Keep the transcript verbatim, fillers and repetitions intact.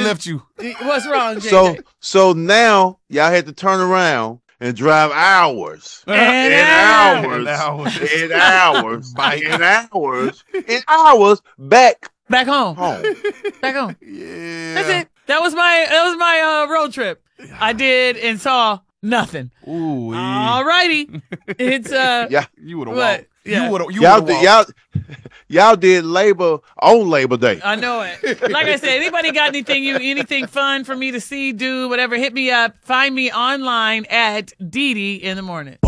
left you. What's wrong, J J? So so now y'all had to turn around and drive hours And and hours. hours And hours. and hours Bike. and hours and hours back Back home. home. Back home. Yeah. That's it. That was my that was my uh, road trip. I did and saw nothing. Ooh. All righty. It's uh Yeah. You would have What? walked. Yeah. You would have. You Y'all would did, have y'all y'all did labor on Labor Day. I know it. Like I said, anybody got anything you anything fun for me to see, do, whatever, hit me up. Find me online at Dee Dee in the morning.